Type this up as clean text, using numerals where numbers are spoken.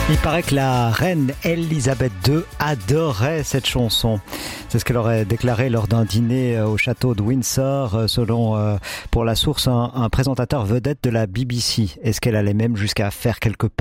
Il paraît que la reine Elisabeth II adorait cette chanson. C'est ce qu'elle aurait déclaré lors d'un dîner au château de Windsor, selon, pour la source, un présentateur vedette de la BBC. Est-ce qu'elle allait même jusqu'à faire quelques pas